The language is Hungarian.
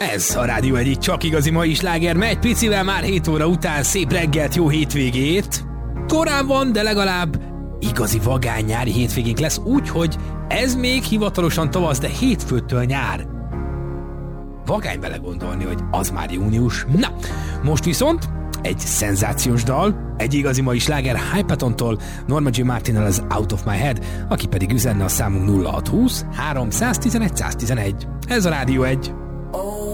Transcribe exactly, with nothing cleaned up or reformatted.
Ez a Rádió egyik csak igazi mai sláger, megy picivel már hét óra után, szép reggelt, jó hétvégét. Korán van, de legalább igazi vagány nyári hétvégénk lesz, úgyhogy ez még hivatalosan tavasz, de hétfőtől nyár. Vagány belegondolni, hogy az már június. Na, most viszont egy szenzációs dal, egy igazi mai sláger Hypatontól, Norma J. Martinnel az Out of My Head, aki pedig üzenne a számunk nulla hat húsz három egy egy egy egy. Ez a Rádió egy.